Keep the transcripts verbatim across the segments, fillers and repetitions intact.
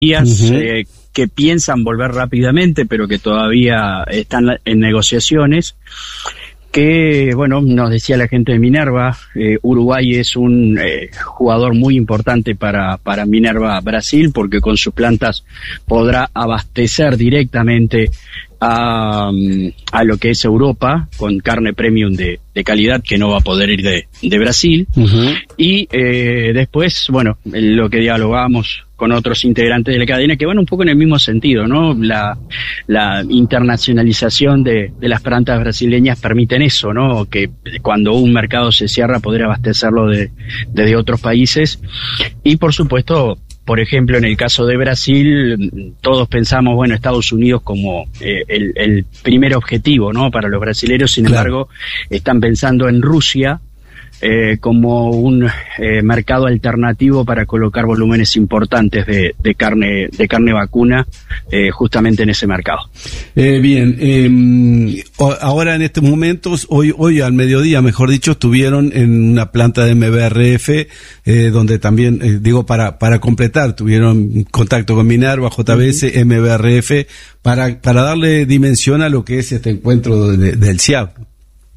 Uh-huh. eh, que piensan volver rápidamente, pero que todavía están en negociaciones. Que, bueno, nos decía la gente de Minerva, eh, Uruguay es un eh, jugador muy importante para, para Minerva Brasil, porque con sus plantas podrá abastecer directamente a, a lo que es Europa, con carne premium de, de calidad que no va a poder ir de, de Brasil. Uh-huh. Y eh, después, bueno, lo que dialogamos con otros integrantes de la cadena que van un poco en el mismo sentido, ¿no? La, la internacionalización de, de las plantas brasileñas permiten eso, ¿no? Que cuando un mercado se cierra, poder abastecerlo de, de otros países. Y por supuesto, por ejemplo, en el caso de Brasil, todos pensamos, bueno, Estados Unidos como eh, el, el primer objetivo, ¿no? Para los brasileños, sin claro. embargo, están pensando en Rusia, Eh, como un eh, mercado alternativo para colocar volúmenes importantes de, de carne de carne vacuna eh, justamente en ese mercado. Eh, bien, eh, ahora en estos momentos, hoy hoy al mediodía, mejor dicho, estuvieron en una planta de M B R F, eh, donde también, eh, digo, para para completar, tuvieron contacto con Minerva, J B S, uh-huh. M B R F, para para darle dimensión a lo que es este encuentro de, de, del C I A B.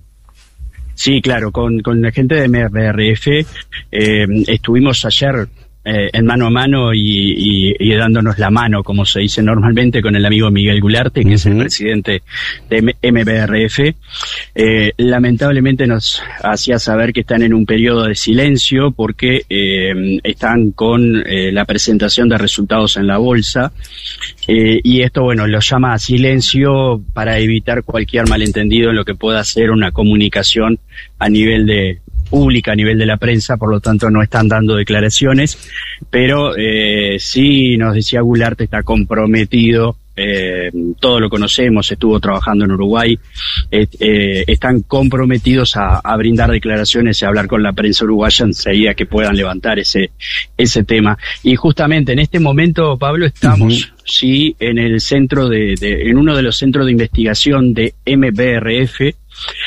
Sí, claro, con, con la gente de M B R F eh, estuvimos ayer eh, en mano a mano y, y, y dándonos la mano, como se dice normalmente, con el amigo Miguel Gularte, que uh-huh. es el presidente de M B R F. Eh, lamentablemente nos hacía saber que están en un periodo de silencio porque eh, están con eh, la presentación de resultados en la bolsa. Eh, y esto, bueno, lo llama a silencio para evitar cualquier malentendido en lo que pueda ser una comunicación a nivel de pública, a nivel de la prensa, por lo tanto no están dando declaraciones, pero eh, sí nos decía Gularte, está comprometido, eh, todos lo conocemos, estuvo trabajando en Uruguay, eh, eh, están comprometidos a, a brindar declaraciones y a hablar con la prensa uruguaya enseguida que puedan levantar ese ese tema. Y justamente en este momento, Pablo, estamos uh-huh. sí en el centro de, de en uno de los centros de investigación de M B R F,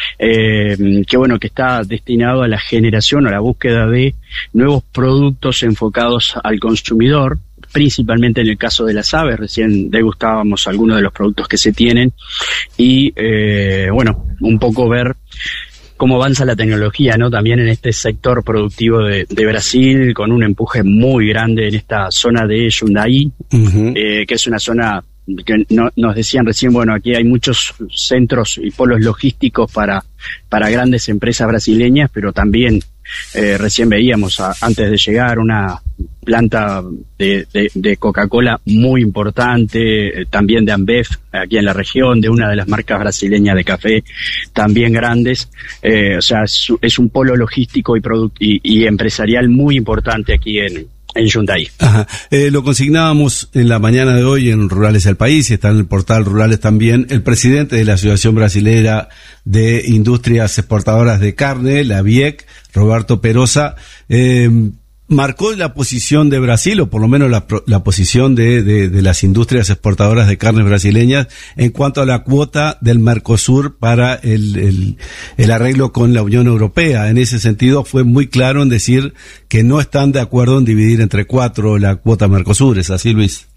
eh, que bueno, que está destinado a la generación o a la búsqueda de nuevos productos enfocados al consumidor, principalmente en el caso de las aves. Recién degustábamos algunos de los productos que se tienen y eh, bueno, un poco ver cómo avanza la tecnología, ¿no? También en este sector productivo de, de Brasil, con un empuje muy grande en esta zona de Jundiaí, uh-huh. eh, que es una zona que no, nos decían recién, bueno, aquí hay muchos centros y polos logísticos para, para grandes empresas brasileñas, pero también eh, recién veíamos a, antes de llegar una planta de, de, de Coca-Cola muy importante, eh, también de Ambev aquí en la región, de una de las marcas brasileñas de café también grandes, eh, o sea, es, es un polo logístico y, product- y, y empresarial muy importante aquí en en Jundiaí. Ajá. Eh, lo consignábamos en la mañana de hoy en Rurales del País, y está en el portal Rurales también, el presidente de la Asociación Brasilera de Industrias Exportadoras de Carne, la B I E C, Roberto Perosa, eh, marcó la posición de Brasil, o por lo menos la, la posición de, de, de las industrias exportadoras de carnes brasileñas en cuanto a la cuota del Mercosur para el, el, el arreglo con la Unión Europea. En ese sentido fue muy claro en decir que no están de acuerdo en dividir entre cuatro la cuota Mercosur. ¿Es así, Luis?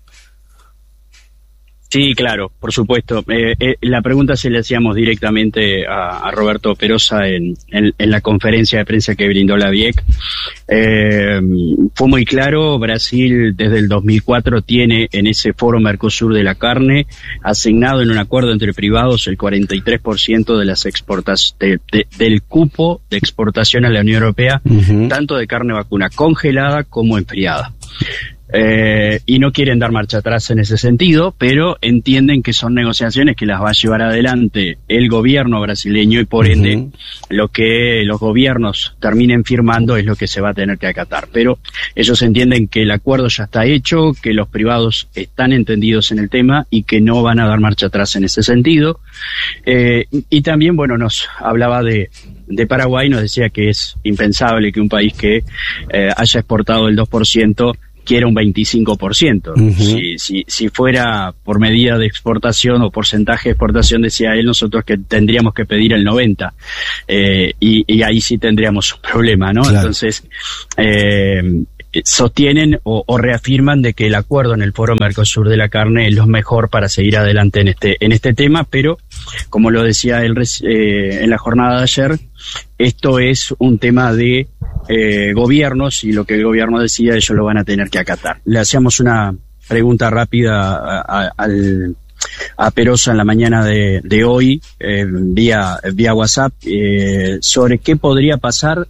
Sí, claro, por supuesto. Eh, eh, la pregunta se le hacíamos directamente a, a Roberto Perosa en, en, en la conferencia de prensa que brindó la B I E C. Eh, fue muy claro, Brasil desde el dos mil cuatro tiene en ese foro Mercosur de la carne asignado en un acuerdo entre privados el cuarenta y tres por ciento de las exportas de, de, del cupo de exportación a la Unión Europea, uh-huh. tanto de carne vacuna congelada como enfriada. Eh, y no quieren dar marcha atrás en ese sentido, pero entienden que son negociaciones que las va a llevar adelante el gobierno brasileño y por ende uh-huh. lo que los gobiernos terminen firmando es lo que se va a tener que acatar. Pero ellos entienden que el acuerdo ya está hecho, que los privados están entendidos en el tema y que no van a dar marcha atrás en ese sentido. Eh, y también, bueno, nos hablaba de de Paraguay, nos decía que es impensable que un país que eh, haya exportado el dos por ciento quiera un veinticinco por ciento. Uh-huh. Si, si, si fuera por medida de exportación o porcentaje de exportación, decía él, nosotros que tendríamos que pedir el noventa, eh, y, y ahí sí tendríamos un problema, ¿no? Claro. Entonces, eh, sostienen o, o reafirman de que el acuerdo en el Foro Mercosur de la carne es lo mejor para seguir adelante en este en este tema, pero como lo decía él eh, en la jornada de ayer, esto es un tema de eh, gobiernos, y lo que el gobierno decida ellos lo van a tener que acatar. Le hacíamos una pregunta rápida a, a, al a Perosa en la mañana de, de hoy, eh, vía vía WhatsApp, eh, sobre qué podría pasar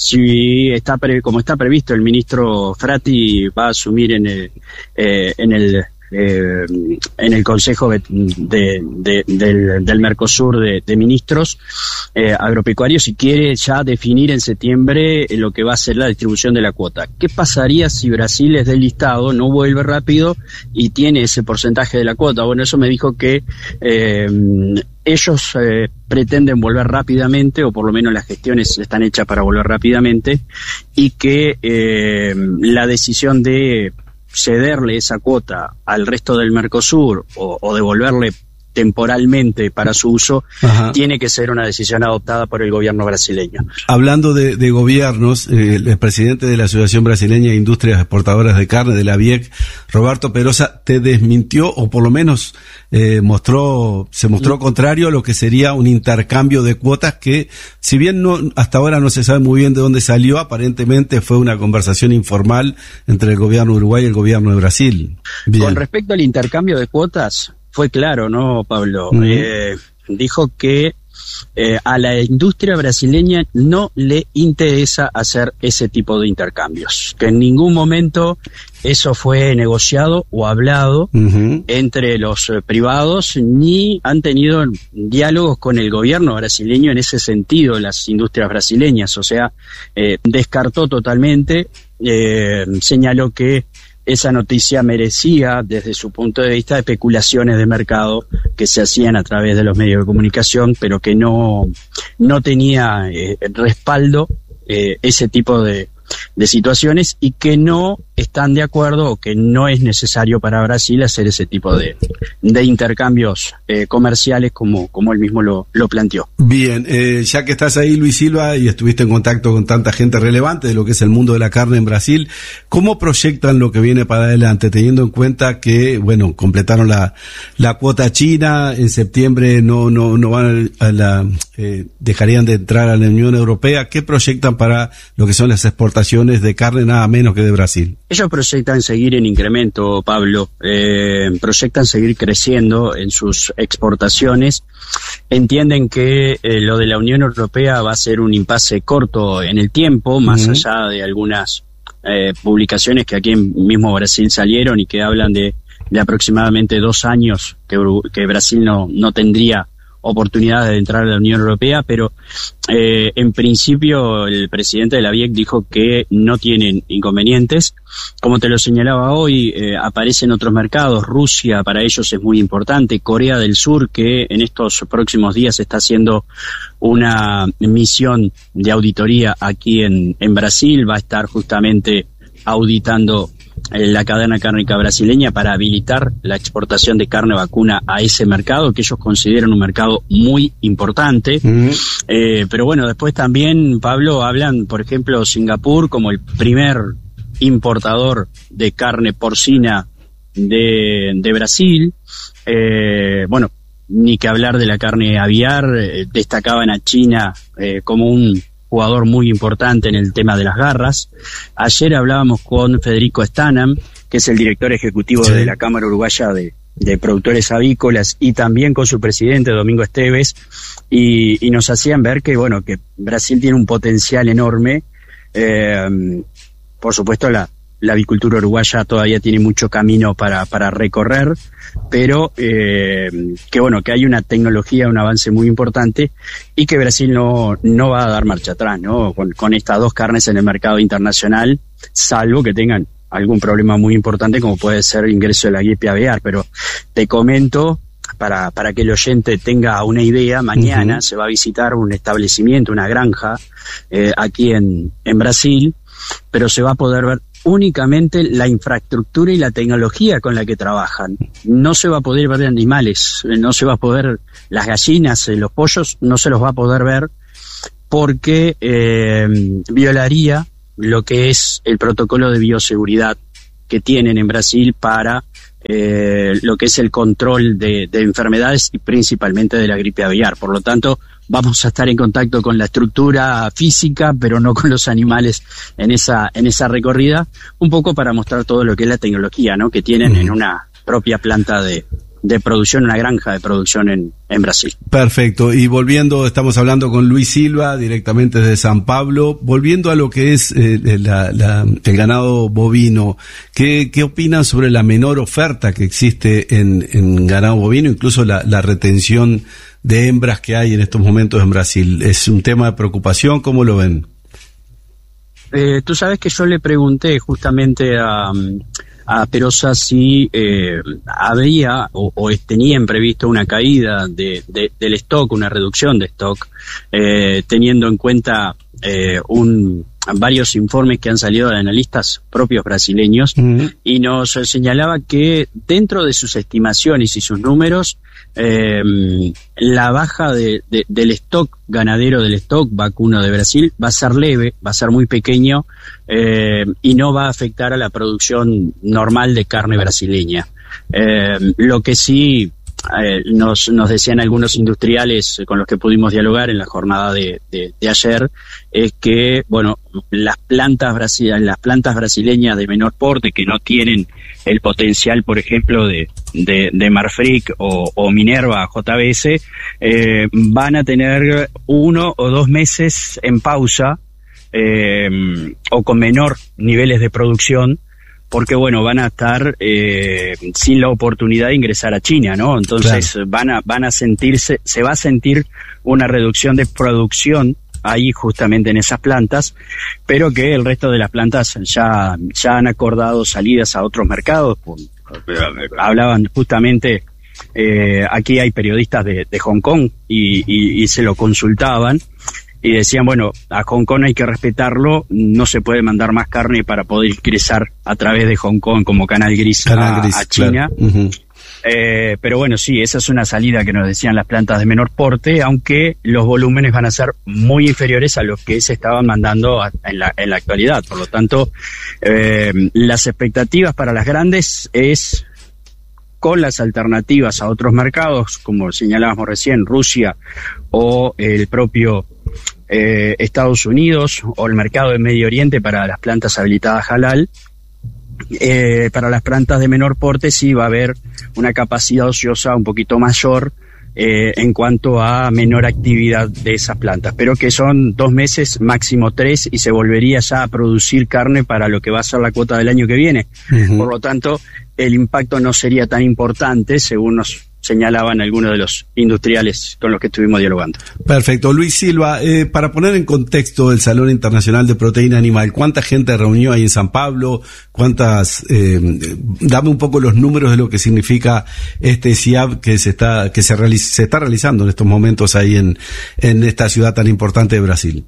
si está pre, como está previsto, el ministro Frati va a asumir en el eh, en el eh, en el Consejo de, de, de, del, del Mercosur de, de ministros eh, agropecuarios, y quiere ya definir en septiembre lo que va a ser la distribución de la cuota. ¿Qué pasaría si Brasil es del listado, no vuelve rápido y tiene ese porcentaje de la cuota? Bueno, eso me dijo que eh, ellos eh, pretenden volver rápidamente, o por lo menos las gestiones están hechas para volver rápidamente, y que eh, la decisión de cederle esa cuota al resto del Mercosur o, o devolverle temporalmente para su uso, ajá, tiene que ser una decisión adoptada por el gobierno brasileño. Hablando de, de gobiernos, eh, el presidente de la Asociación Brasileña de Industrias Exportadoras de Carne, de la B I E C, Roberto Perosa, te desmintió, o por lo menos eh, mostró, se mostró contrario a lo que sería un intercambio de cuotas que, si bien no hasta ahora no se sabe muy bien de dónde salió, aparentemente fue una conversación informal entre el gobierno de Uruguay y el gobierno de Brasil. Bien. Con respecto al intercambio de cuotas, fue claro, ¿no, Pablo? Uh-huh. Eh, dijo que eh, a la industria brasileña no le interesa hacer ese tipo de intercambios, que en ningún momento eso fue negociado o hablado uh-huh. entre los eh, privados, ni han tenido diálogos con el gobierno brasileño en ese sentido, las industrias brasileñas. O sea, eh, descartó totalmente, eh, señaló que esa noticia merecía, desde su punto de vista, especulaciones de mercado que se hacían a través de los medios de comunicación, pero que no, no tenía eh, respaldo eh, ese tipo de, de situaciones, y que no están de acuerdo, o que no es necesario para Brasil hacer ese tipo de, de intercambios eh, comerciales como, como él mismo lo, lo planteó. Bien, eh, ya que estás ahí, Luis Silva, y estuviste en contacto con tanta gente relevante de lo que es el mundo de la carne en Brasil, ¿cómo proyectan lo que viene para adelante, teniendo en cuenta que, bueno, completaron la, la cuota china, en septiembre no, no, no van a la, eh, dejarían de entrar a la Unión Europea? ¿Qué proyectan para lo que son las exportaciones de carne, nada menos que de Brasil? Ellos proyectan seguir en incremento, Pablo, eh, proyectan seguir creciendo en sus exportaciones. Entienden que eh, lo de la Unión Europea va a ser un impasse corto en el tiempo, más uh-huh. allá de algunas eh, publicaciones que aquí en mismo Brasil salieron y que hablan de, de aproximadamente dos años que, que Brasil no, no tendría oportunidad de entrar a la Unión Europea, pero eh, en principio el presidente de la B I E C dijo que no tienen inconvenientes. Como te lo señalaba hoy, eh, aparecen otros mercados. Rusia para ellos es muy importante, Corea del Sur, que en estos próximos días está haciendo una misión de auditoría aquí en, en Brasil, va a estar justamente auditando la cadena cárnica brasileña para habilitar la exportación de carne vacuna a ese mercado, que ellos consideran un mercado muy importante. Uh-huh. Eh, pero bueno, después también, Pablo, hablan, por ejemplo, Singapur como el primer importador de carne porcina de, de Brasil. Eh, bueno, ni que hablar de la carne aviar, eh, destacaban a China eh, como un jugador muy importante en el tema de las garras. Ayer hablábamos con Federico Stanham, que es el director ejecutivo sí. de la Cámara Uruguaya de, de Productores Avícolas, y también con su presidente, Domingo Esteves, y, y nos hacían ver que, bueno, que Brasil tiene un potencial enorme. Eh, por supuesto, la, la avicultura uruguaya todavía tiene mucho camino para, para recorrer, pero eh, que bueno, que hay una tecnología, un avance muy importante, y que Brasil no, no va a dar marcha atrás, ¿no? Con, con estas dos carnes en el mercado internacional, salvo que tengan algún problema muy importante como puede ser el ingreso de la gripe aviar. Pero te comento, para, para que el oyente tenga una idea, mañana uh-huh. se va a visitar un establecimiento, una granja, eh, aquí en, en Brasil, pero se va a poder ver únicamente la infraestructura y la tecnología con la que trabajan. No se va a poder ver animales, no se va a poder, las gallinas, los pollos, no se los va a poder ver, porque eh, violaría lo que es el protocolo de bioseguridad que tienen en Brasil para eh, lo que es el control de, de enfermedades y principalmente de la gripe aviar. Por lo tanto, vamos a estar en contacto con la estructura física, pero no con los animales en esa en esa recorrida, un poco para mostrar todo lo que es la tecnología, ¿no?, que tienen mm. en una propia planta de, de producción, una granja de producción en, en Brasil. Perfecto. Y volviendo, estamos hablando con Luis Silva, directamente desde San Pablo, volviendo a lo que es eh, la, la, el ganado bovino, ¿qué, qué opinan sobre la menor oferta que existe en, en ganado bovino, incluso la, la retención de hembras que hay en estos momentos en Brasil? ¿Es un tema de preocupación? ¿Cómo lo ven? Eh, tú sabes que yo le pregunté justamente a, a Perosa si eh, había o, o tenían previsto una caída de, de, del stock, una reducción de stock, eh, teniendo en cuenta eh, un varios informes que han salido de analistas propios brasileños, uh-huh. y nos señalaba que dentro de sus estimaciones y sus números, eh, la baja de, de, del stock ganadero, del stock vacuno de Brasil va a ser leve, va a ser muy pequeño, eh, y no va a afectar a la producción normal de carne brasileña. Eh, lo que sí eh, nos, nos decían algunos industriales con los que pudimos dialogar en la jornada de, de, de ayer, es que, bueno, las plantas brasileñas, las plantas brasileñas de menor porte que no tienen el potencial, por ejemplo, de, de, de Marfrig o, o Minerva J B S, eh, van a tener uno o dos meses en pausa, eh, o con menor niveles de producción, porque bueno, van a estar eh, sin la oportunidad de ingresar a China, ¿no? Entonces claro. van a van a sentirse, se va a sentir una reducción de producción ahí justamente en esas plantas, pero que el resto de las plantas ya ya han acordado salidas a otros mercados. Hablaban justamente, eh, aquí hay periodistas de, de Hong Kong y, y, y se lo consultaban. Y decían, bueno, a Hong Kong hay que respetarlo, no se puede mandar más carne para poder ingresar a través de Hong Kong como canal gris, canal a, gris a China. Claro. Uh-huh. Eh, pero bueno, sí, esa es una salida que nos decían las plantas de menor porte, aunque los volúmenes van a ser muy inferiores a los que se estaban mandando a, en, la, en la actualidad. Por lo tanto, eh, las expectativas para las grandes es, con las alternativas a otros mercados, como señalábamos recién, Rusia o el propio eh, Estados Unidos o el mercado de Medio Oriente para las plantas habilitadas halal, eh, para las plantas de menor porte sí va a haber una capacidad ociosa un poquito mayor eh, en cuanto a menor actividad de esas plantas, pero que son dos meses, máximo tres, y se volvería ya a producir carne para lo que va a ser la cuota del año que viene. Uh-huh. Por lo tanto, el impacto no sería tan importante, según nos señalaban algunos de los industriales con los que estuvimos dialogando. Perfecto. Luis Silva, eh, para poner en contexto el Salón Internacional de Proteína Animal, ¿cuánta gente reunió ahí en San Pablo? ¿Cuántas? Eh, dame un poco los números de lo que significa este C I A B que se está que se, realiza, se está realizando en estos momentos ahí en, en esta ciudad tan importante de Brasil.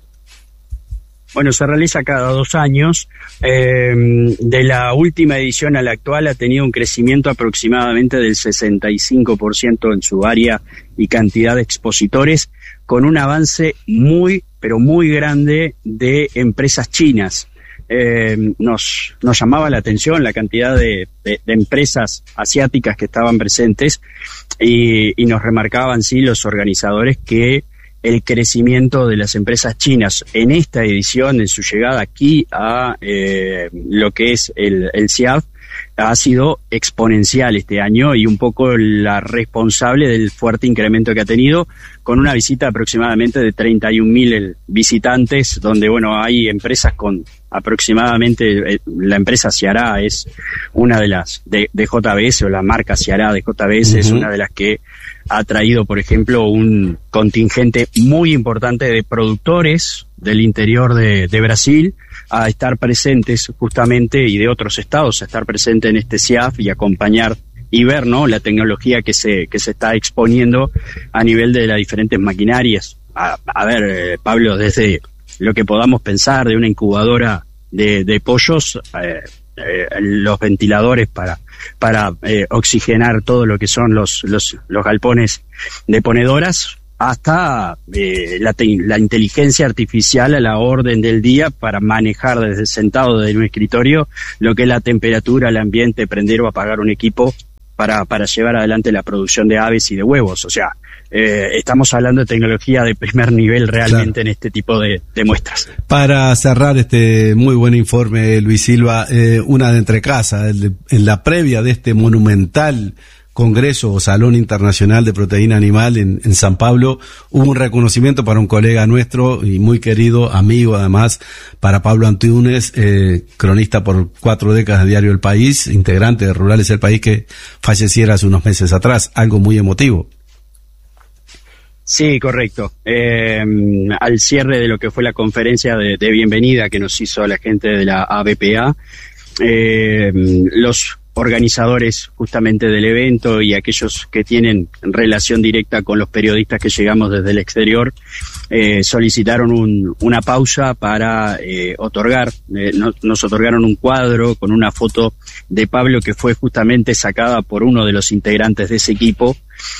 Bueno, se realiza cada dos años. Eh, de la última edición a la actual ha tenido un crecimiento aproximadamente del sesenta y cinco por ciento en su área y cantidad de expositores, con un avance muy, pero muy grande de empresas chinas. Eh, nos, nos llamaba la atención la cantidad de, de, de empresas asiáticas que estaban presentes y, y nos remarcaban, sí, los organizadores que el crecimiento de las empresas chinas en esta edición, en su llegada aquí a eh, lo que es el, el C I A B, ha sido exponencial este año y un poco la responsable del fuerte incremento que ha tenido, con una visita aproximadamente de treinta y un mil visitantes, donde bueno, hay empresas con aproximadamente, eh, la empresa Ceará es una de las de, de J B S, o la marca Ceará de J B S, uh-huh. es una de las que ha traído, por ejemplo, un contingente muy importante de productores del interior de, de Brasil a estar presentes justamente, y de otros estados a estar presentes en este C I A F y acompañar y ver, ¿no?, la tecnología que se que se está exponiendo a nivel de las diferentes maquinarias. A, a ver, eh, Pablo, desde lo que podamos pensar de una incubadora de, de pollos, eh, eh, los ventiladores para para eh, oxigenar todo lo que son los los los galpones de ponedoras, hasta eh, la, te- la inteligencia artificial a la orden del día para manejar desde sentado desde un escritorio lo que es la temperatura, el ambiente, prender o apagar un equipo para, para llevar adelante la producción de aves y de huevos. O sea, eh, estamos hablando de tecnología de primer nivel realmente, claro, en este tipo de, de muestras. Para cerrar este muy buen informe, Luis Silva, eh, una de entrecasa, en la previa de este monumental Congreso o Salón Internacional de Proteína Animal en, en San Pablo, hubo un reconocimiento para un colega nuestro y muy querido, amigo además, para Pablo Antunes, eh, cronista por cuatro décadas de Diario El País, integrante de Rurales El País, que falleciera hace unos meses atrás, algo muy emotivo. Sí, correcto. Eh, al cierre de lo que fue la conferencia de, de bienvenida que nos hizo la gente de la A B P A, eh, los organizadores justamente del evento y aquellos que tienen relación directa con los periodistas que llegamos desde el exterior, eh, solicitaron un, una pausa para eh, otorgar, eh, nos, nos otorgaron un cuadro con una foto de Pablo que fue justamente sacada por uno de los integrantes de ese equipo,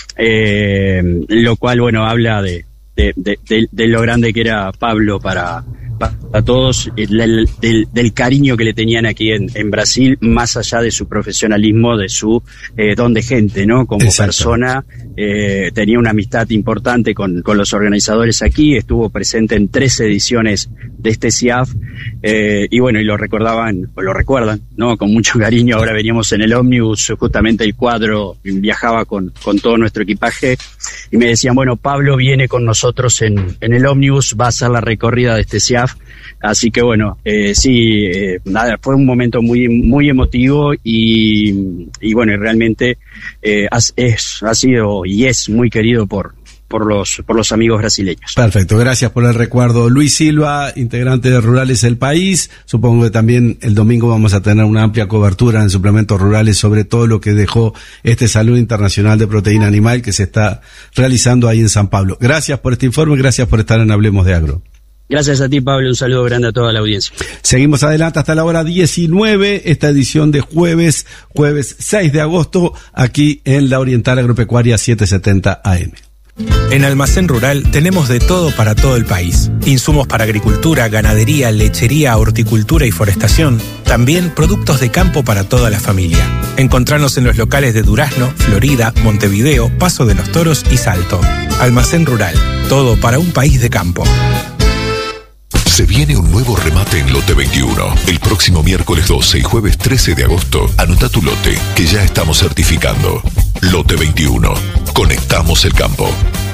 eh, lo cual, bueno, habla de, de, de, de, de lo grande que era Pablo para... a todos, del, del, del cariño que le tenían aquí en, en Brasil, más allá de su profesionalismo, de su eh, don de gente, ¿no? Como Exacto. persona, eh, tenía una amistad importante con, con los organizadores aquí, estuvo presente en tres ediciones de este C I A F, eh, y bueno, y lo recordaban, o lo recuerdan, ¿no? Con mucho cariño. Ahora veníamos en el ómnibus, justamente el cuadro viajaba con, con todo nuestro equipaje, y me decían, bueno, Pablo viene con nosotros en, en el ómnibus, va a hacer la recorrida de este C I A F. Así que bueno, eh, sí, eh, nada, fue un momento muy muy emotivo y, y bueno, y realmente eh, has, es, ha sido y es muy querido por por los por los amigos brasileños. Perfecto, gracias por el recuerdo. Luis Silva, integrante de Rurales El País. Supongo que también el domingo vamos a tener una amplia cobertura en Suplementos Rurales sobre todo lo que dejó este Salón Internacional de Proteína Animal que se está realizando ahí en San Pablo. Gracias por este informe, gracias por estar en Hablemos de Agro. Gracias a ti, Pablo, un saludo grande a toda la audiencia. Seguimos adelante hasta la hora diecinueve, esta edición de jueves, jueves seis de agosto, aquí en la Oriental Agropecuaria setecientos setenta A M. En Almacén Rural tenemos de todo para todo el país. Insumos para agricultura, ganadería, lechería, horticultura y forestación. También productos de campo para toda la familia. Encontrarnos en los locales de Durazno, Florida, Montevideo, Paso de los Toros y Salto. Almacén Rural, todo para un país de campo. Se viene un nuevo remate en Lote veintiuno. El próximo miércoles doce y jueves trece de agosto, anota tu lote, que ya estamos certificando. Lote veintiuno. Conectamos el campo.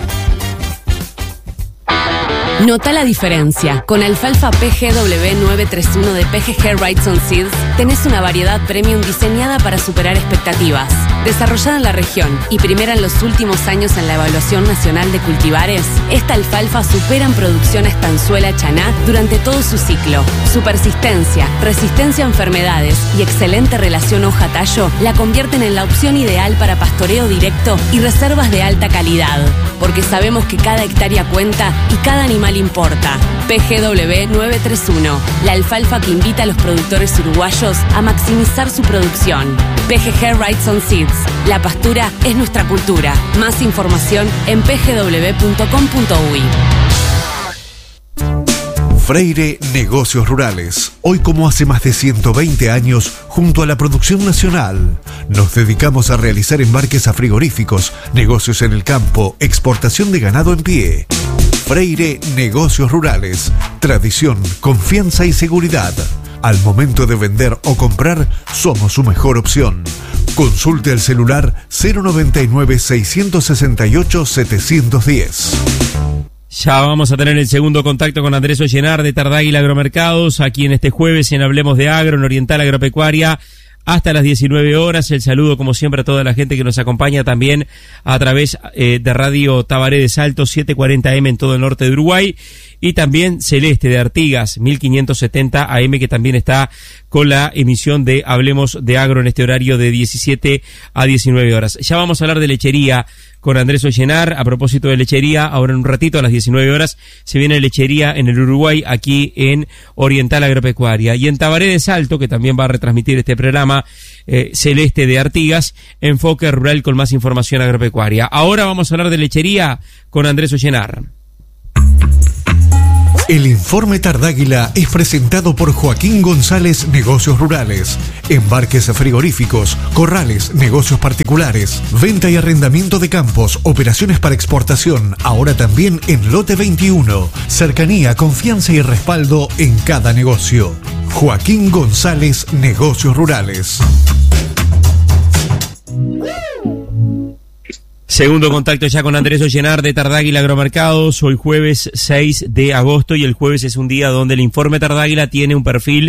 Nota la diferencia. Con alfalfa P G W nueve tres uno de P G G Wrightson Seeds tenés una variedad premium diseñada para superar expectativas. Desarrollada en la región y primera en los últimos años en la Evaluación Nacional de Cultivares, esta alfalfa supera en producción a estanzuela chaná durante todo su ciclo. Su persistencia, resistencia a enfermedades y excelente relación hoja-tallo la convierten en la opción ideal para pastoreo directo y reservas de alta calidad. Porque sabemos que cada hectárea cuenta y cada animal importa. P G W nueve tres uno, la alfalfa que invita a los productores uruguayos a maximizar su producción. P G G Wrightson Seeds, la pastura es nuestra cultura. Más información en p g w punto com punto u y. Freire Negocios Rurales. Hoy, como hace más de ciento veinte años, junto a la producción nacional, nos dedicamos a realizar embarques a frigoríficos, negocios en el campo, exportación de ganado en pie. Freire Negocios Rurales. Tradición, confianza y seguridad. Al momento de vender o comprar, somos su mejor opción. Consulte al celular cero noventa y nueve, seiscientos sesenta y ocho, setecientos diez. Ya vamos a tener el segundo contacto con Andrés Ollenar de Tardáguila Agromercados, aquí en este jueves en Hablemos de Agro, en Oriental Agropecuaria, hasta las diecinueve horas. El saludo, como siempre, a toda la gente que nos acompaña también a través eh, de Radio Tabaré de Salto, setecientos cuarenta A M en todo el norte de Uruguay, y también Celeste de Artigas, mil quinientos setenta A M, que también está con la emisión de Hablemos de Agro en este horario de diecisiete a diecinueve horas. Ya vamos a hablar de lechería con Andrés Ollenar. A propósito de lechería, ahora en un ratito a las diecinueve horas se viene lechería en el Uruguay, aquí en Oriental Agropecuaria. Y en Tabaré de Salto, que también va a retransmitir este programa, eh, Celeste de Artigas, Enfoque Rural con más información agropecuaria. Ahora vamos a hablar de lechería con Andrés Ollenar. El informe Tardáguila es presentado por Joaquín González, Negocios Rurales. Embarques frigoríficos, corrales, negocios particulares, venta y arrendamiento de campos, operaciones para exportación, ahora también en Lote veintiuno. Cercanía, confianza y respaldo en cada negocio. Joaquín González, Negocios Rurales. Segundo contacto ya con Andrés Ollenar de Tardáguila Agromercados, hoy jueves seis de agosto, y el jueves es un día donde el informe Tardáguila tiene un perfil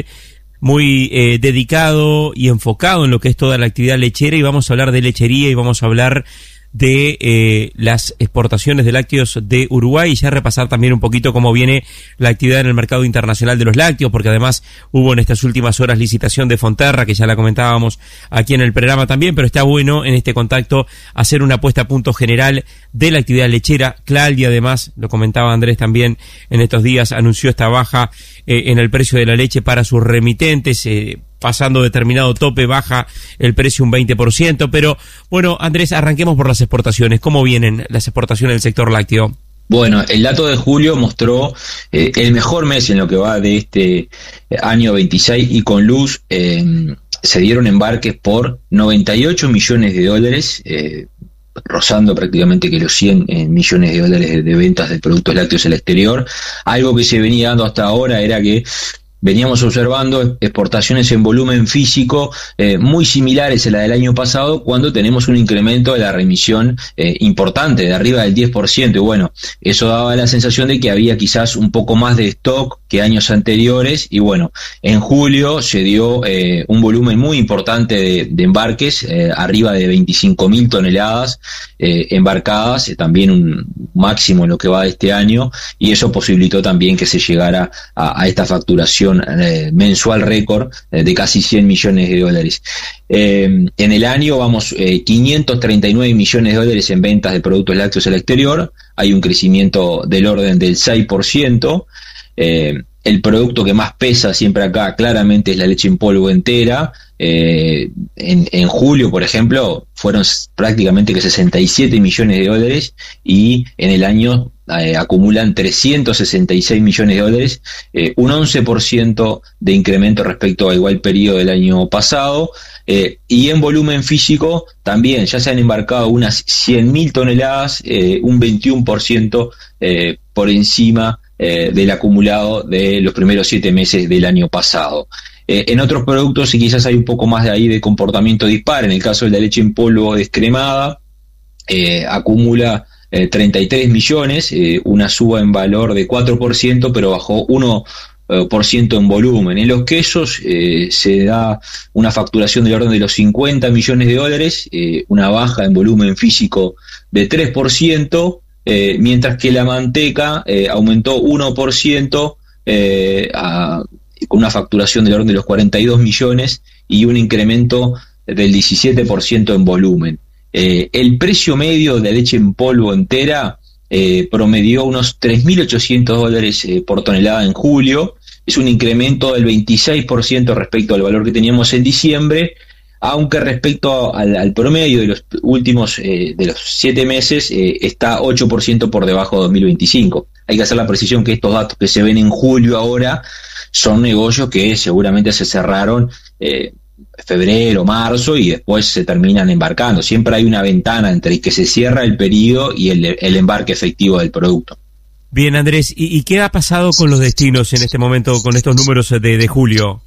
muy eh, dedicado y enfocado en lo que es toda la actividad lechera, y vamos a hablar de lechería y vamos a hablar de eh, las exportaciones de lácteos de Uruguay, y ya repasar también un poquito cómo viene la actividad en el mercado internacional de los lácteos, porque además hubo en estas últimas horas licitación de Fonterra, que ya la comentábamos aquí en el programa también, pero está bueno en este contacto hacer una puesta a punto general de la actividad lechera. Claudia, además, lo comentaba Andrés también en estos días, anunció esta baja eh, en el precio de la leche para sus remitentes, eh, pasando determinado tope, baja el precio un veinte por ciento, pero bueno, Andrés, arranquemos por las exportaciones. ¿Cómo vienen las exportaciones del sector lácteo? Bueno, el dato de julio mostró eh, el mejor mes en lo que va de este año veintiséis, y con luz eh, se dieron embarques por noventa y ocho millones de dólares, eh, rozando prácticamente que los cien eh, millones de dólares de, de ventas de productos lácteos al exterior. Algo que se venía dando hasta ahora era que veníamos observando exportaciones en volumen físico eh, muy similares a la del año pasado, cuando tenemos un incremento de la remisión eh, importante, de arriba del diez por ciento, y bueno, eso daba la sensación de que había quizás un poco más de stock que años anteriores, y bueno, en julio se dio eh, un volumen muy importante de, de embarques, eh, arriba de veinticinco mil toneladas eh, embarcadas, eh, también un máximo en lo que va de este año, y eso posibilitó también que se llegara a, a esta facturación Eh, mensual récord eh, de casi cien millones de dólares. Eh, en el año vamos eh, quinientos treinta y nueve millones de dólares en ventas de productos lácteos al exterior, hay un crecimiento del orden del seis por ciento. Eh, el producto que más pesa siempre acá claramente es la leche en polvo entera. Eh, en, en julio, por ejemplo, fueron prácticamente que sesenta y siete millones de dólares, y en el año eh, acumulan trescientos sesenta y seis millones de dólares, eh, un once por ciento de incremento respecto al igual periodo del año pasado. Eh, y en volumen físico también ya se han embarcado unas cien mil toneladas, eh, un veintiuno por ciento eh, por encima eh, del acumulado de los primeros siete meses del año pasado. Eh, en otros productos y quizás hay un poco más de ahí de comportamiento dispar. En el caso de la leche en polvo descremada, eh, acumula eh, treinta y tres millones, eh, una suba en valor de cuatro por ciento, pero bajó uno por ciento en volumen. En los quesos eh, se da una facturación del orden de los cincuenta millones de dólares, eh, una baja en volumen físico de tres por ciento, eh, mientras que la manteca eh, aumentó uno por ciento, eh, a con una facturación del orden de los cuarenta y dos millones y un incremento del diecisiete por ciento en volumen. Eh, el precio medio de leche en polvo entera eh, promedió unos tres mil ochocientos dólares eh, por tonelada en julio, es un incremento del veintiséis por ciento respecto al valor que teníamos en diciembre, aunque respecto al, al promedio de los últimos, eh, de los siete meses, eh, está ocho por ciento por debajo de dos mil veinticinco. Hay que hacer la precisión que estos datos que se ven en julio ahora son negocios que seguramente se cerraron eh, febrero, marzo, y después se terminan embarcando. Siempre hay una ventana entre que se cierra el periodo y el, el embarque efectivo del producto. Bien, Andrés, ¿y, y qué ha pasado con los destinos en este momento, con estos números de, de julio?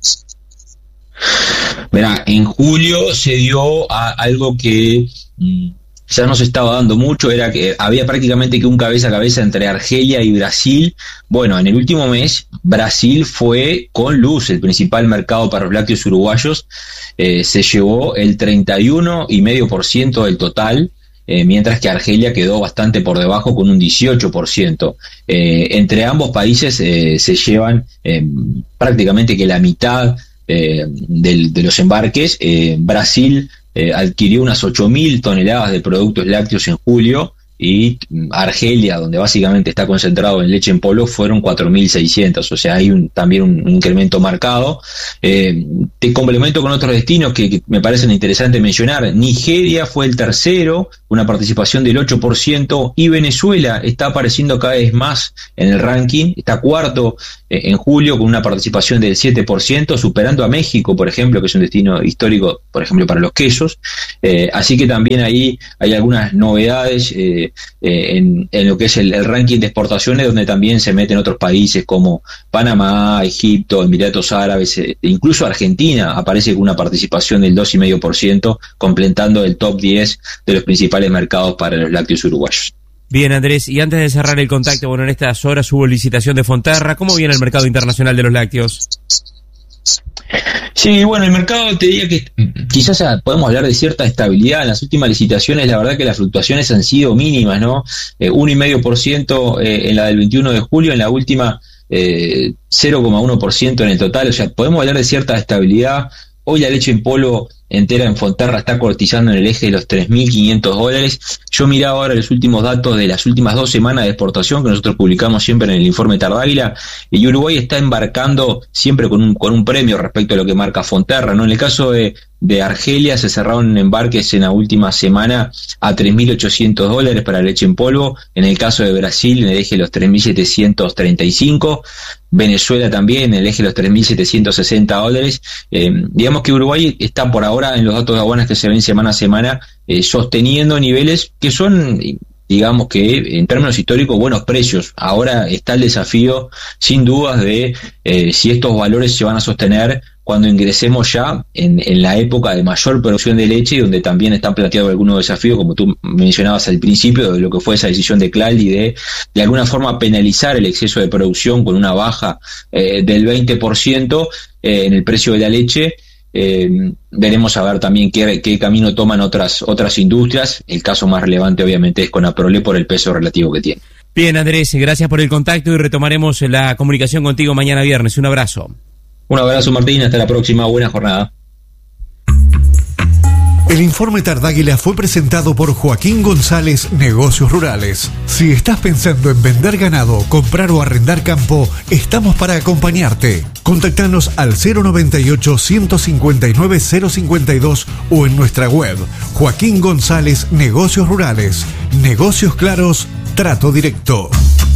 Verá, en julio se dio a algo que mmm, ya no se estaba dando mucho, era que había prácticamente que un cabeza a cabeza entre Argelia y Brasil. Bueno, en el último mes Brasil fue con luz el principal mercado para los lácteos uruguayos, eh, se llevó el treinta y uno coma cinco por ciento del total, eh, mientras que Argelia quedó bastante por debajo con un dieciocho por ciento. Eh, entre ambos países eh, se llevan eh, prácticamente que la mitad Eh, de, de los embarques. eh, Brasil eh, adquirió unas ocho mil toneladas de productos lácteos en julio, y Argelia, donde básicamente está concentrado en leche en polvo, fueron cuatro mil seiscientos, o sea, hay un, también un, un incremento marcado. Eh, te complemento con otros destinos que, que me parecen interesantes mencionar. Nigeria fue el tercero, una participación del ocho por ciento, y Venezuela está apareciendo cada vez más en el ranking, está cuarto eh, en julio con una participación del siete por ciento, superando a México, por ejemplo, que es un destino histórico, por ejemplo, para los quesos. Eh, así que también ahí hay algunas novedades eh, Eh, en, en lo que es el, el ranking de exportaciones, donde también se meten otros países como Panamá, Egipto, Emiratos Árabes, eh, incluso Argentina aparece con una participación del dos coma cinco por ciento, completando el top diez de los principales mercados para los lácteos uruguayos. Bien, Andrés, y antes de cerrar el contacto, bueno, en estas horas hubo licitación de Fonterra. ¿Cómo viene el mercado internacional de los lácteos? Sí, bueno, el mercado, te diría que quizás podemos hablar de cierta estabilidad. En las últimas licitaciones, la verdad que las fluctuaciones han sido mínimas, ¿no? Eh, uno coma cinco por ciento eh, en la del veintiuno de julio, en la última eh, cero coma uno por ciento en el total. O sea, podemos hablar de cierta estabilidad. Hoy la leche en polvo entera en Fonterra está cotizando en el eje de los tres mil quinientos dólares. Yo miraba ahora los últimos datos de las últimas dos semanas de exportación que nosotros publicamos siempre en el informe Tardáguila, y Uruguay está embarcando siempre con un, con un premio respecto a lo que marca Fonterra, ¿no? En el caso de, de Argelia se cerraron embarques en la última semana a tres mil ochocientos dólares para leche en polvo. En el caso de Brasil, en el eje de los tres mil setecientos treinta y cinco. Venezuela también, en el eje de los tres mil setecientos sesenta dólares. Eh, digamos que Uruguay está por ahora en los datos de aduanas que se ven semana a semana eh, sosteniendo niveles que son, digamos que en términos históricos, buenos precios. Ahora está el desafío, sin dudas, de eh, si estos valores se van a sostener cuando ingresemos ya en, en la época de mayor producción de leche, y donde también están planteados algunos desafíos, como tú mencionabas al principio, de lo que fue esa decisión de Claudi de de alguna forma penalizar el exceso de producción con una baja eh, del veinte por ciento eh, en el precio de la leche. Eh, veremos a ver también qué, qué camino toman otras otras industrias. El caso más relevante obviamente es Conaprole por el peso relativo que tiene. Bien, Andrés, gracias por el contacto y retomaremos la comunicación contigo mañana viernes. Un abrazo. Un abrazo, Martín, hasta la próxima, buena jornada. El informe Tardáguila fue presentado por Joaquín González, Negocios Rurales. Si estás pensando en vender ganado, comprar o arrendar campo, estamos para acompañarte. Contactanos al cero noventa y ocho, ciento cincuenta y nueve, cero cincuenta y dos o en nuestra web Joaquín González, Negocios Rurales. Negocios claros, trato directo.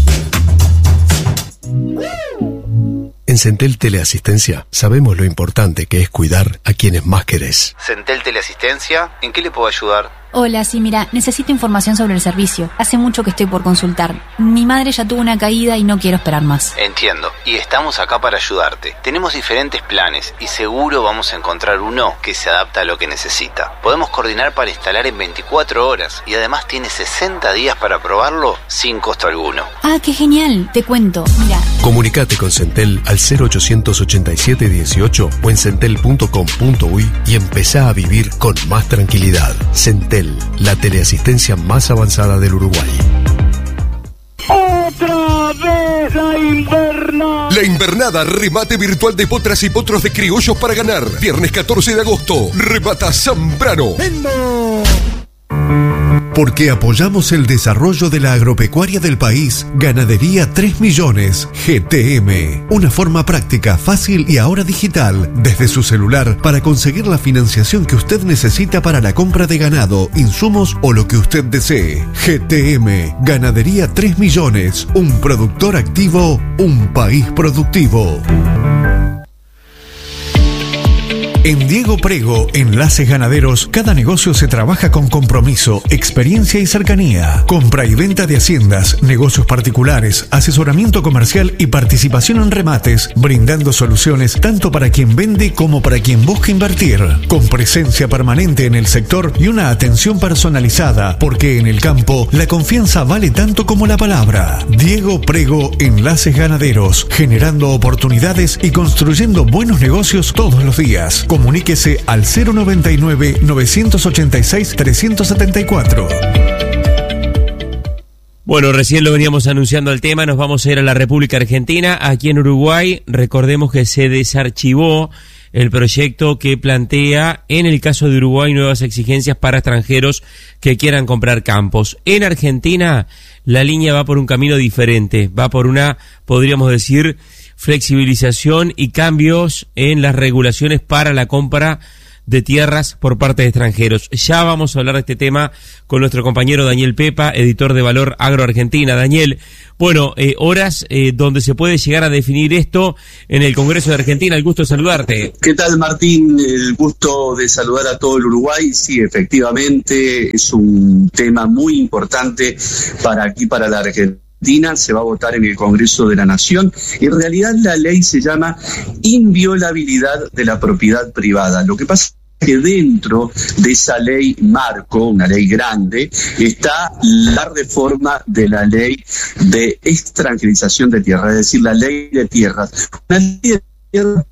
En Centel Teleasistencia sabemos lo importante que es cuidar a quienes más querés. Centel Teleasistencia, ¿en qué le puedo ayudar? Hola, sí, mira, necesito información sobre el servicio. Hace mucho que estoy por consultar. Mi madre ya tuvo una caída y no quiero esperar más. Entiendo, y estamos acá para ayudarte. Tenemos diferentes planes y seguro vamos a encontrar uno que se adapta a lo que necesita. Podemos coordinar para instalar en veinticuatro horas y además tiene sesenta días para probarlo sin costo alguno. Ah, qué genial, te cuento, mira. Comunicate con Centel al cero ochocientos ochenta y siete dieciocho o en centel punto com punto uy y empezá a vivir con más tranquilidad. Centel, la teleasistencia más avanzada del Uruguay. ¡Otra vez la invernada! La invernada, remate virtual de potras y potros de criollos para ganar. Viernes catorce de agosto, remata Zambrano. ¡Vendo! Porque apoyamos el desarrollo de la agropecuaria del país, Ganadería tres millones, G T M. Una forma práctica, fácil y ahora digital, desde su celular, para conseguir la financiación que usted necesita para la compra de ganado, insumos o lo que usted desee. G T M, Ganadería tres millones, un productor activo, un país productivo. En Diego Prego, Enlaces Ganaderos, cada negocio se trabaja con compromiso, experiencia y cercanía. Compra y venta de haciendas, negocios particulares, asesoramiento comercial y participación en remates, brindando soluciones tanto para quien vende como para quien busca invertir. Con presencia permanente en el sector y una atención personalizada, porque en el campo la confianza vale tanto como la palabra. Diego Prego, Enlaces Ganaderos, generando oportunidades y construyendo buenos negocios todos los días. Comuníquese al cero noventa y nueve, novecientos ochenta y seis, trescientos setenta y cuatro. Bueno, recién lo veníamos anunciando el tema, nos vamos a ir a la República Argentina. Aquí en Uruguay, recordemos que se desarchivó el proyecto que plantea, en el caso de Uruguay, nuevas exigencias para extranjeros que quieran comprar campos. En Argentina, la línea va por un camino diferente, va por una, podríamos decir, flexibilización y cambios en las regulaciones para la compra de tierras por parte de extranjeros. Ya vamos a hablar de este tema con nuestro compañero Daniel Pepa, editor de Valor Agro Argentina. Daniel, bueno, eh, horas eh, donde se puede llegar a definir esto en el Congreso de Argentina. El gusto de saludarte. ¿Qué tal, Martín? El gusto de saludar a todo el Uruguay. Sí, efectivamente, es un tema muy importante para aquí, para la Argentina. Se va a votar en el Congreso de la Nación. En realidad la ley se llama inviolabilidad de la propiedad privada. Lo que pasa es que dentro de esa ley marco, una ley grande, está la reforma de la ley de extranjerización de tierras, es decir, la ley de tierras. Una ley de tierras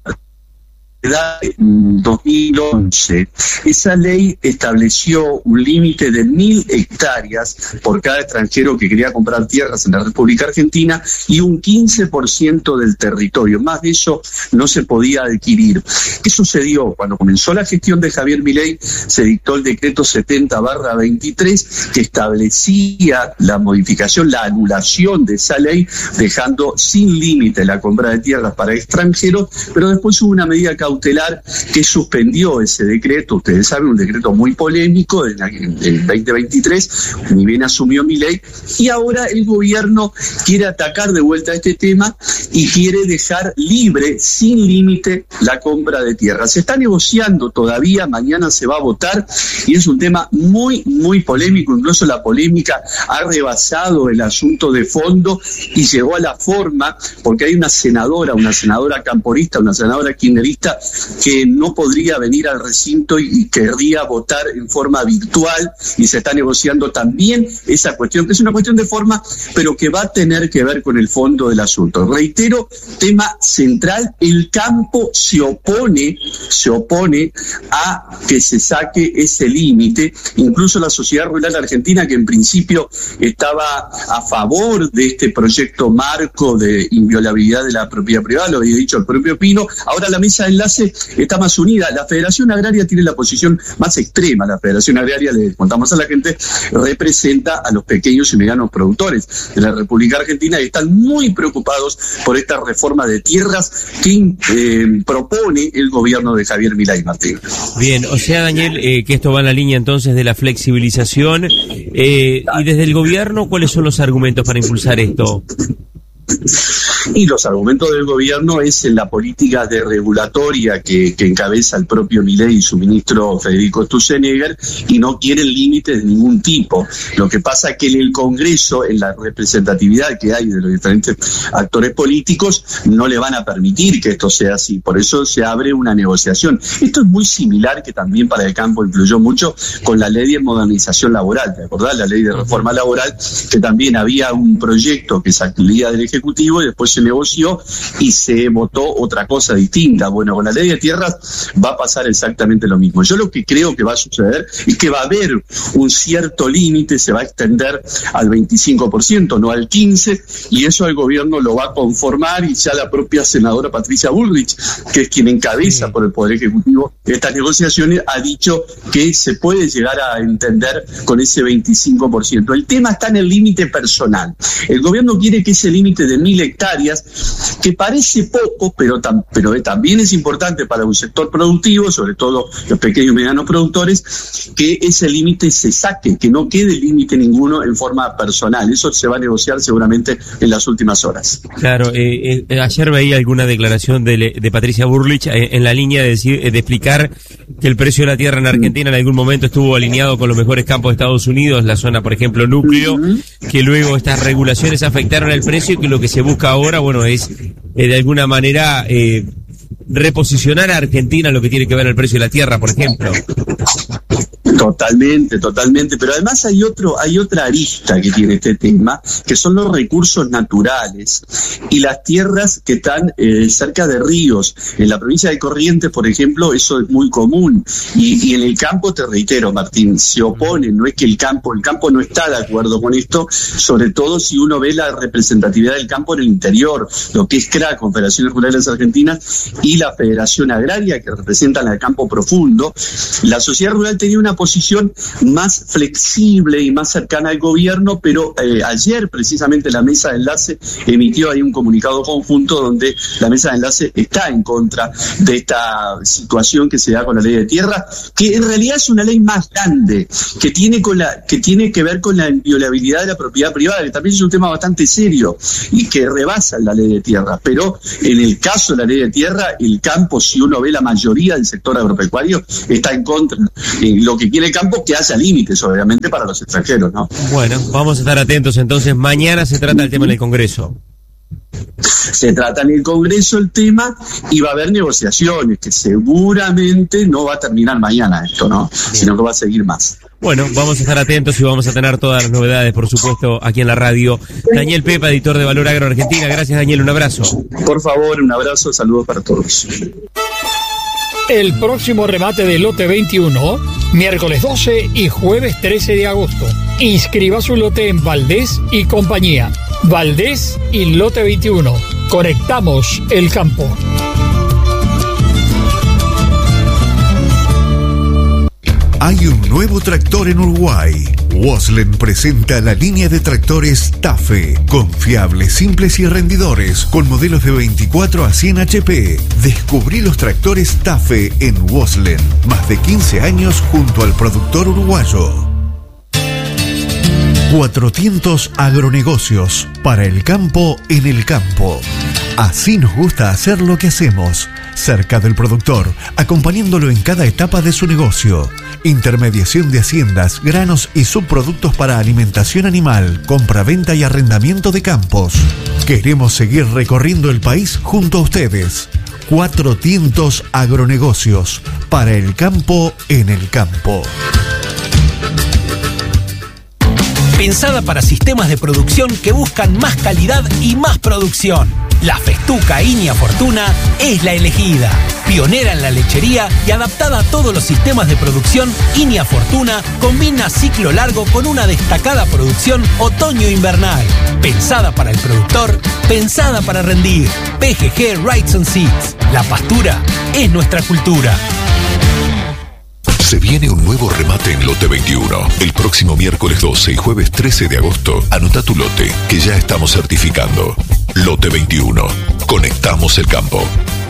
en dos mil once, esa ley estableció un límite de mil hectáreas por cada extranjero que quería comprar tierras en la República Argentina y un quince por ciento del territorio. Más de eso no se podía adquirir. ¿Qué sucedió? Cuando comenzó la gestión de Javier Milei, se dictó el decreto setenta barra veintitrés que establecía la modificación, la anulación de esa ley, dejando sin límite la compra de tierras para extranjeros, pero después hubo una medida que cautelar que suspendió ese decreto. Ustedes saben, un decreto muy polémico en el veinte veintitrés, ni bien asumió Milei, y ahora el gobierno quiere atacar de vuelta este tema y quiere dejar libre, sin límite, la compra de tierras. Se está negociando todavía, mañana se va a votar, y es un tema muy, muy polémico. Incluso la polémica ha rebasado el asunto de fondo y llegó a la forma, porque hay una senadora, una senadora camporista, una senadora kirchnerista, que no podría venir al recinto y, y querría votar en forma virtual, y se está negociando también esa cuestión, que es una cuestión de forma, pero que va a tener que ver con el fondo del asunto. Reitero, tema central, el campo se opone, se opone a que se saque ese límite. Incluso la Sociedad Rural Argentina, que en principio estaba a favor de este proyecto marco de inviolabilidad de la propiedad privada, lo había dicho el propio Pino, ahora la mesa de enlace está más unida. La Federación Agraria tiene la posición más extrema. La Federación Agraria, le contamos a la gente, representa a los pequeños y medianos productores de la República Argentina y están muy preocupados por esta reforma de tierras que eh, propone el gobierno de Javier Milei, Martín. Bien, o sea, Daniel, eh, que esto va en la línea entonces de la flexibilización. Eh, y desde el gobierno, ¿cuáles son los argumentos para impulsar esto? Y los argumentos del gobierno es en la política de regulatoria que, que encabeza el propio Milei y su ministro Federico Sturzenegger, y no quieren límites de ningún tipo. Lo que pasa es que en el Congreso, en la representatividad que hay de los diferentes actores políticos, no le van a permitir que esto sea así. Por eso se abre una negociación. Esto es muy similar, que también para el campo influyó mucho, con la ley de modernización laboral. ¿Te acordás? La ley de reforma laboral, que también había un proyecto que salía del Ejecutivo y después se negoció y se votó otra cosa distinta. Bueno, con la ley de tierras va a pasar exactamente lo mismo. Yo lo que creo que va a suceder es que va a haber un cierto límite, se va a extender al veinticinco por ciento, no al quince por ciento, y eso el gobierno lo va a conformar, y ya la propia senadora Patricia Bullrich, que es quien encabeza sí. por el Poder Ejecutivo estas negociaciones, ha dicho que se puede llegar a entender con ese veinticinco por ciento. El tema está en el límite personal. El gobierno quiere que ese límite de mil hectáreas, que parece poco, pero, tam, pero también es importante para un sector productivo, sobre todo los pequeños y medianos productores, que ese límite se saque, que no quede límite ninguno en forma personal. Eso se va a negociar seguramente en las últimas horas. Claro, eh, eh, ayer veía alguna declaración de, de Patricia Bullrich eh, en la línea de, decir, de explicar que el precio de la tierra en Argentina en algún momento estuvo alineado con los mejores campos de Estados Unidos, la zona, por ejemplo, núcleo, que luego estas regulaciones afectaron el precio, y que lo que se busca ahora, bueno, es eh, de alguna manera eh, reposicionar a Argentina lo que tiene que ver el precio de la tierra, por ejemplo. Totalmente, totalmente, pero además hay otro, hay otra arista que tiene este tema, que son los recursos naturales y las tierras que están eh, cerca de ríos. En la provincia de Corrientes, por ejemplo, eso es muy común, y, y en el campo, te reitero, Martín, se oponen, no es que el campo, el campo no está de acuerdo con esto, sobre todo si uno ve la representatividad del campo en el interior, lo que es C R A, Confederaciones Rurales Argentinas, y la Federación Agraria, que representan al campo profundo. La sociedad rural tenía una posición más flexible y más cercana al gobierno, pero eh, ayer precisamente la mesa de enlace emitió ahí un comunicado conjunto donde la mesa de enlace está en contra de esta situación que se da con la ley de tierra, que en realidad es una ley más grande, que tiene, con la, que, tiene que ver con la inviolabilidad de la propiedad privada, que también es un tema bastante serio y que rebasa la ley de tierra. Pero en el caso de la ley de tierra, el campo, si uno ve la mayoría del sector agropecuario, está en contra. Eh, lo que quiere el campo que haya límites, obviamente, para los extranjeros, ¿no? Bueno, vamos a estar atentos entonces. Mañana se trata el tema en el Congreso. Se trata en el Congreso el tema y va a haber negociaciones, que seguramente no va a terminar mañana esto, ¿no? Bien. Sino que va a seguir más. Bueno, vamos a estar atentos y vamos a tener todas las novedades, por supuesto, aquí en la radio. Daniel Pepa, editor de Valor Agro Argentina. Gracias, Daniel. Un abrazo. Por favor, un abrazo. Saludos para todos. El próximo remate del lote veintiuno, miércoles doce y jueves trece de agosto. Inscriba su lote en Valdés y compañía. Valdés y lote veintiuno. Conectamos el campo. Hay un nuevo tractor en Uruguay. Waslen presenta la línea de tractores TAFE, confiables, simples y rendidores, con modelos de veinticuatro a cien H P. Descubrí los tractores TAFE en Waslen, más de quince años junto al productor uruguayo. Cuatrocientos Agronegocios, para el campo en el campo. Así nos gusta hacer lo que hacemos, cerca del productor, acompañándolo en cada etapa de su negocio. Intermediación de haciendas, granos y subproductos para alimentación animal, compra-venta y arrendamiento de campos. Queremos seguir recorriendo el país junto a ustedes. Cuatrocientos Agronegocios, para el campo en el campo. Pensada para sistemas de producción que buscan más calidad y más producción. La Festuca Inia Fortuna es la elegida. Pionera en la lechería y adaptada a todos los sistemas de producción, Inia Fortuna combina ciclo largo con una destacada producción otoño-invernal. Pensada para el productor, pensada para rendir. P G G Rights and Seeds. La pastura es nuestra cultura. Se viene un nuevo remate en Lote veintiuno. El próximo miércoles doce y jueves trece de agosto, anota tu lote, que ya estamos certificando. Lote veintiuno. Conectamos el campo.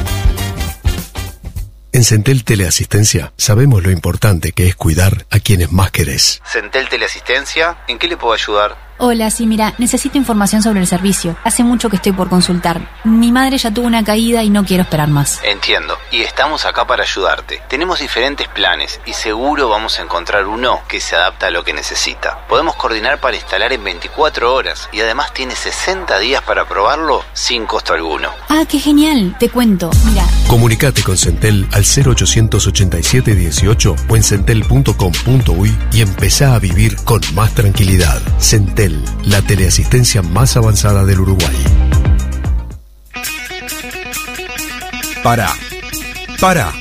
En Centel Teleasistencia sabemos lo importante que es cuidar a quienes más querés. Centel Teleasistencia, ¿en qué le puedo ayudar? Hola, sí, mira, necesito información sobre el servicio. Hace mucho que estoy por consultar. Mi madre ya tuvo una caída y no quiero esperar más. Entiendo, y estamos acá para ayudarte. Tenemos diferentes planes y seguro vamos a encontrar uno que se adapta a lo que necesita. Podemos coordinar para instalar en veinticuatro horas y además tiene sesenta días para probarlo sin costo alguno. Ah, qué genial, te cuento, mira. Comunicate con Centel al cero ochocientos ochenta y siete dieciocho o en centel punto com punto uy y empezá a vivir con más tranquilidad. Centel, la teleasistencia más avanzada del Uruguay. Para, para.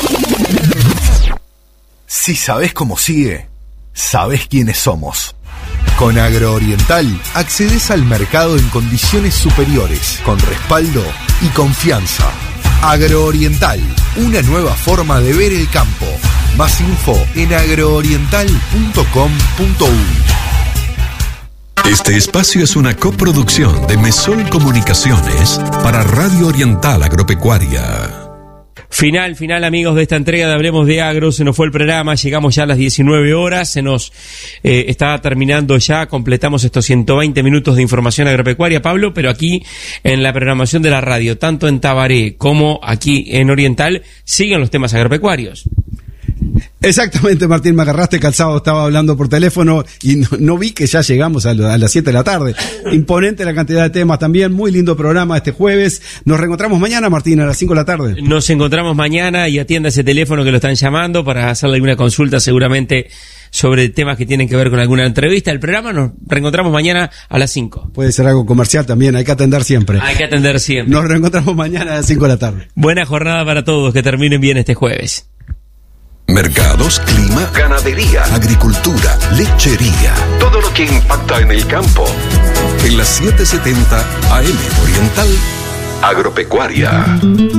Si sabés cómo sigue, sabés quiénes somos. Con Agrooriental accedes al mercado en condiciones superiores, con respaldo y confianza. Agrooriental, una nueva forma de ver el campo. Más info en agrooriental punto com punto uy. Este espacio es una coproducción de Mesol Comunicaciones para Radio Oriental Agropecuaria. Final, final, amigos, de esta entrega de Hablemos de Agro. Se nos fue el programa, llegamos ya a las diecinueve horas, se nos eh, está terminando ya, completamos estos ciento veinte minutos de información agropecuaria, Pablo, pero aquí en la programación de la radio, tanto en Tabaré como aquí en Oriental, siguen los temas agropecuarios. Exactamente, Martín, me agarraste calzado, estaba hablando por teléfono y no, no vi que ya llegamos a, lo, a las siete de la tarde. Imponente la cantidad de temas también, muy lindo programa este jueves. Nos reencontramos mañana, Martín, a las cinco de la tarde. Nos encontramos mañana y atienda ese teléfono que lo están llamando para hacerle alguna consulta seguramente sobre temas que tienen que ver con alguna entrevista. El programa nos reencontramos mañana a las cinco. Puede ser algo comercial también, hay que atender siempre. Hay que atender siempre. Nos reencontramos mañana a las cinco de la tarde. Buena jornada para todos, que terminen bien este jueves. Mercados, clima, ganadería, agricultura, lechería. Todo lo que impacta en el campo. En las setecientos setenta A M Oriental, Agropecuaria.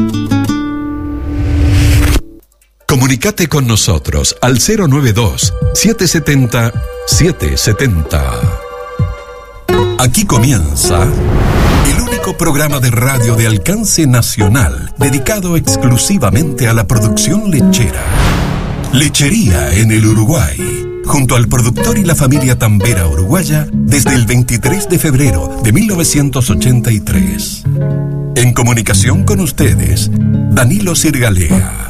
Comunicate con nosotros al cero noventa y dos, setecientos setenta, setecientos setenta. Aquí comienza el único programa de radio de alcance nacional dedicado exclusivamente a la producción lechera. Lechería en el Uruguay, junto al productor y la familia tambera uruguaya desde el veintitrés de febrero de mil novecientos ochenta y tres. En comunicación con ustedes, Danilo Sirgalea.